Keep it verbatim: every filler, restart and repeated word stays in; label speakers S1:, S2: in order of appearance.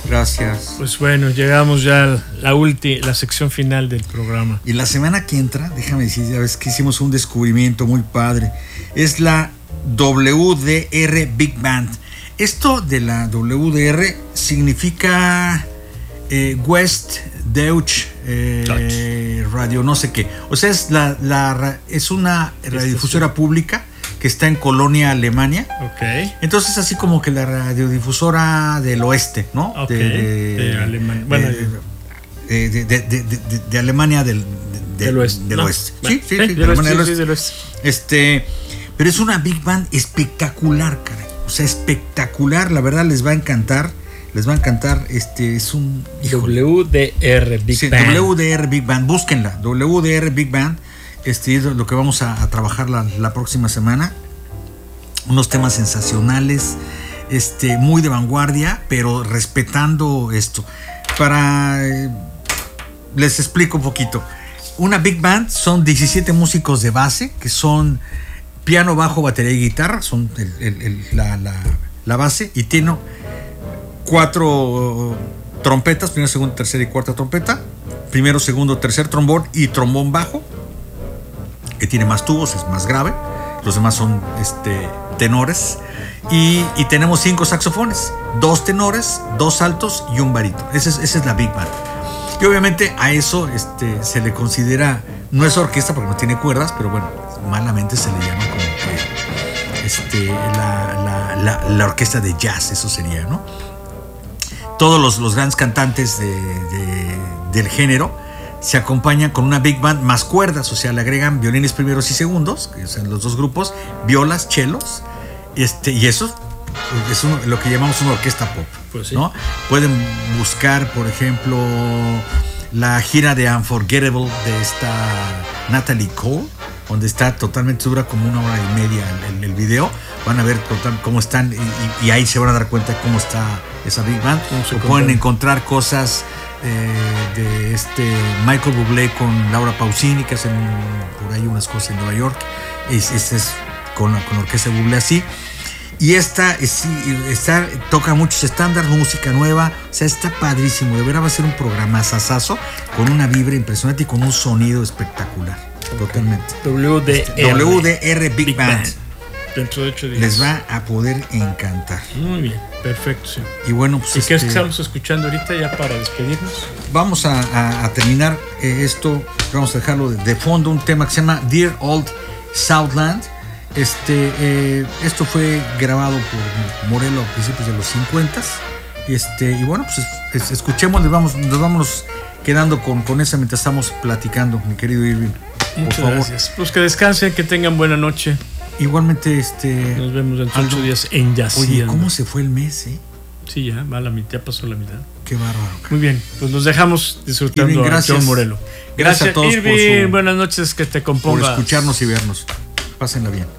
S1: Gracias.
S2: Pues bueno, llegamos ya a la última, la sección final del programa.
S1: Y la semana que entra, déjame decir, ya ves que hicimos un descubrimiento muy padre. Es la W D R Big Band. Esto de la W D R significa eh, West Deutsche eh, Radio, no sé qué. O sea, es, la, la, es una radiodifusora pública que está en Colonia, Alemania.
S2: Ok.
S1: Entonces, así como que la radiodifusora del oeste, ¿no?
S2: Ok.
S1: De, de,
S2: de Alemania. Bueno,
S1: de, de, de, de, de, de Alemania del, de,
S2: del oeste.
S1: Del
S2: no.
S1: oeste.
S2: Bueno,
S1: Sí, sí,
S2: sí,
S1: sí,
S2: del
S1: Alemania
S2: oeste,
S1: del
S2: sí,
S1: oeste.
S2: sí, del oeste.
S1: Este, pero es una Big Band espectacular, caray. O sea, espectacular. La verdad, les va a encantar. Les va a encantar. Este es un. Híjole.
S2: W D R Big
S1: Sí,
S2: Band.
S1: W D R Big Band. Búsquenla. W D R Big Band. Este es lo que vamos a, a trabajar la, la próxima semana. Unos temas sensacionales, este, muy de vanguardia, pero respetando esto. Para eh, les explico un poquito. Una Big Band son diecisiete músicos de base, que son piano, bajo, batería y guitarra, son el, el, el, la, la, la base, y tiene cuatro trompetas, primero, segundo, tercera y cuarta trompeta, primero, segundo, tercer trombón y trombón bajo, que tiene más tubos, es más grave. Los demás son este, tenores. Y, y tenemos cinco saxofones, dos tenores, dos altos y un barítono. Esa es, esa es la Big Band. Y obviamente a eso este, se le considera, no es orquesta porque no tiene cuerdas, pero bueno, malamente se le llama como que este, la, la, la, la orquesta de jazz, eso sería, ¿no? Todos los, los grandes cantantes de, de, del género se acompañan con una Big Band más cuerdas, o sea, le agregan violines primeros y segundos, que son los dos grupos, violas, chelos, este, y eso es un, lo que llamamos una orquesta pop,
S2: pues sí.
S1: ¿no? Pueden buscar, por ejemplo, la gira de Unforgettable de esta Natalie Cole, donde está totalmente, dura como una hora y media el, el, el video. Van a ver cómo están y, y ahí se van a dar cuenta de cómo está esa Big Band. O pueden encontrar cosas eh, de este Michael Bublé con Laura Pausini, que hacen por ahí unas cosas en Nueva York. Es, es, es con, con orquesta Bublé así. Y esta, es, esta toca muchos estándares, música nueva, o sea, está padrísimo. De verdad va a ser un programa sasazo con una vibra impresionante y con un sonido espectacular. Okay. Totalmente.
S2: W D R,
S1: W D R Big, Big Band. Band.
S2: Dentro de ocho días.
S1: Les va a poder encantar.
S2: Muy bien, perfecto. Sí.
S1: Y bueno, pues.
S2: ¿Y
S1: este,
S2: qué es que estamos escuchando ahorita ya para despedirnos?
S1: Vamos a, a, a terminar eh, esto. Vamos a dejarlo de, de fondo. Un tema que se llama Dear Old Southland. Este, eh, esto fue grabado por Morelo a principios de los cincuenta. Este, y bueno, pues es, es, escuchemos, vamos, nos vamos quedando con, con esa mientras estamos platicando, mi querido Irving.
S2: Muchas
S1: por favor.
S2: gracias. Pues que descansen, que tengan buena noche.
S1: Igualmente, este.
S2: Nos vemos dentro de ocho días en Jazz.
S1: Oye, ¿cómo se fue el mes, eh?
S2: Sí, ya va la mitad, ya pasó la mitad.
S1: Qué bárbaro.
S2: Muy bien, pues nos dejamos disfrutando
S1: Irving, gracias.
S2: a John Morelo.
S1: Gracias, gracias a todos
S2: Irving,
S1: por su,
S2: buenas noches, que te compongas.
S1: Por escucharnos y vernos. Pásenla bien.